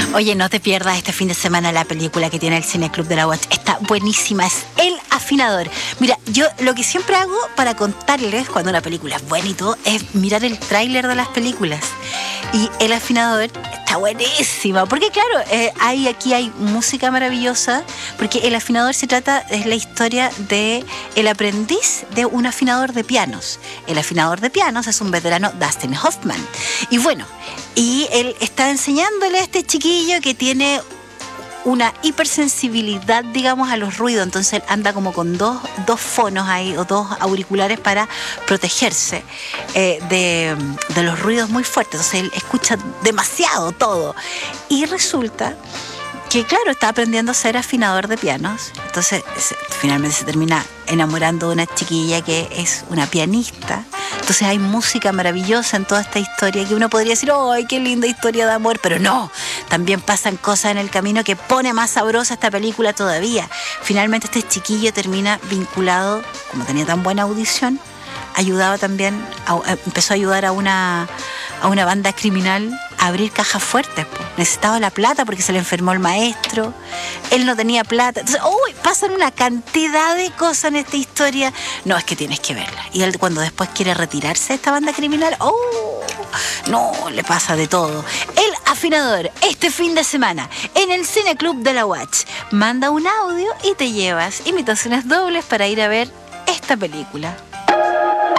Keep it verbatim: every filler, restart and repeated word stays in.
Oye, no te pierdas este fin de semana la película que tiene el Cine Club de la U A C. Está buenísima, es El Afinador. Mira, yo lo que siempre hago para contarles cuando una película es buena y todo es mirar el tráiler de las películas. Y El Afinador está buenísima, porque claro, eh, hay, aquí hay música maravillosa, porque El Afinador se trata, es la historia de el aprendiz de un afinador de pianos. El afinador de pianos es un veterano, Dustin Hoffman. Y bueno, y él está enseñándole a este chiquillo que tiene una hipersensibilidad, digamos, a los ruidos. Entonces él anda como con dos, dos fonos ahí o dos auriculares para protegerse eh, de, de los ruidos muy fuertes. Entonces él escucha demasiado todo. Y resulta que, claro, está aprendiendo a ser afinador de pianos. Entonces se, finalmente se termina enamorando de una chiquilla que es una pianista. Entonces hay música maravillosa en toda esta historia que uno podría decir, ¡ay, qué linda historia de amor! Pero no, también pasan cosas en el camino que pone más sabrosa esta película todavía. Finalmente este chiquillo termina vinculado, como tenía tan buena audición, ayudaba también, a, empezó a ayudar a una, a una banda criminal a abrir cajas fuertes. Pues. Necesitaba la plata porque se le enfermó el maestro, él no tenía plata. Entonces, uy, pasan una cantidad de cosas en esta historia. No, es que tienes que verla. Y él cuando después quiere retirarse de esta banda criminal, oh, no, le pasa de todo. El Afinador, este fin de semana, en el Cine Club de la U A C. Manda un audio y te llevas invitaciones dobles para ir a ver esta película.